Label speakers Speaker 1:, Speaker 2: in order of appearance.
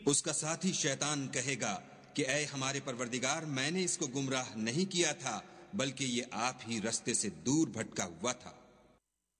Speaker 1: उसका साथी शैतान कहेगा कि ऐ हमारे परवरदिगार, मैंने इसको गुमराह नहीं किया था, बल्कि ये आप ही रास्ते से दूर भटका हुआ था।